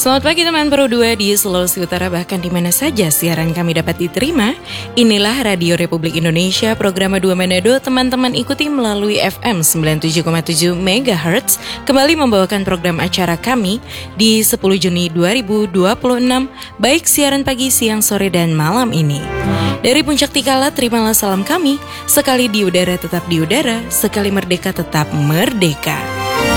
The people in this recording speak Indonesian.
Selamat pagi teman Pro 2 di Sulawesi Utara, bahkan di mana saja siaran kami dapat diterima. Inilah Radio Republik Indonesia, program 2 Manado. Teman-teman ikuti melalui FM 97,7 MHz. Kembali membawakan program acara kami di 10 Juni 2026, baik siaran pagi, siang, sore, dan malam ini. Dari Puncak Tikala, terimalah salam kami. Sekali di udara tetap di udara, sekali merdeka tetap merdeka.